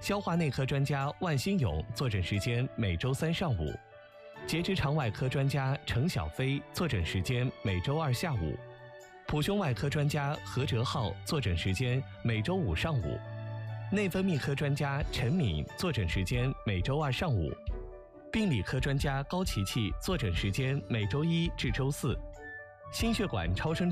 消化内科专家万新勇坐诊时间每周3上午，结直肠外科专家程小飞坐诊时间每周2下午，普胸外科专家何哲浩坐诊时间每周5上午，内分泌科专家陈敏坐诊时间每周2上午，病理科专家高琪琪坐诊时间每周1至周4，心血管超声